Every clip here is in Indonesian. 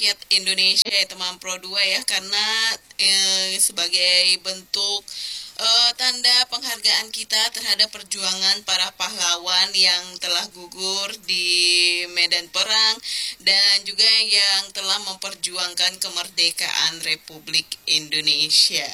rakyat Indonesia ya teman Pro 2 ya, karena sebagai bentuk tanda penghargaan kita terhadap perjuangan para pahlawan yang telah gugur di medan perang dan juga yang telah memperjuangkan kemerdekaan Republik Indonesia.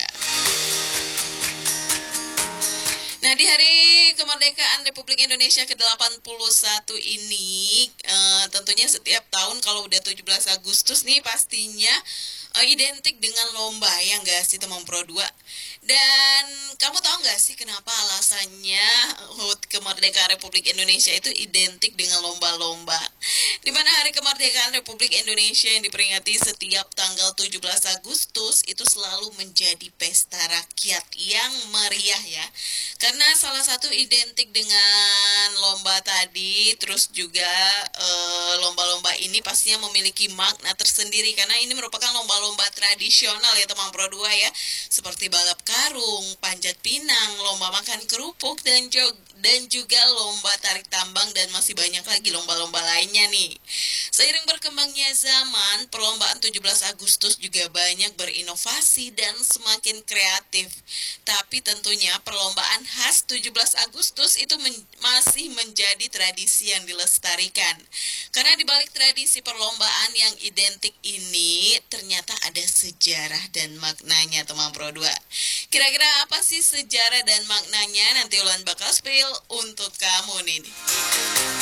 Nah, di hari kemerdekaan Republik Indonesia ke-81 ini, tentunya setiap tahun kalau udah 17 Agustus nih pastinya identik dengan lomba, ya nggak sih teman Pro 2? Dan kamu tahu nggak sih kenapa alasannya HUT kemerdekaan Republik Indonesia itu identik dengan lomba-lomba? Di mana hari kemerdekaan Republik Indonesia yang diperingati setiap tanggal 17 Agustus itu selalu menjadi pesta rakyat yang meriah ya. Karena salah satu identik dengan lomba tadi, terus juga lomba-lomba ini pastinya memiliki makna tersendiri karena ini merupakan lomba-lomba tradisional ya teman Pro 2 ya. Seperti balap karung, panjat pinang, lomba makan kerupuk dan juga lomba tarik tambang dan masih banyak lagi lomba-lomba lainnya nih. Seiring berkembangnya zaman, perlombaan 17 Agustus juga banyak berinovasi dan semakin kreatif. Tapi tentunya perlombaan khas 17 Agustus itu masih menjadi tradisi yang dilestarikan. Karena di balik tradisi perlombaan yang identik ini, ternyata ada sejarah dan maknanya teman Pro 2. Kira-kira apa sih sejarah dan maknanya? Nanti Ulan bakal spill untuk kamu nih.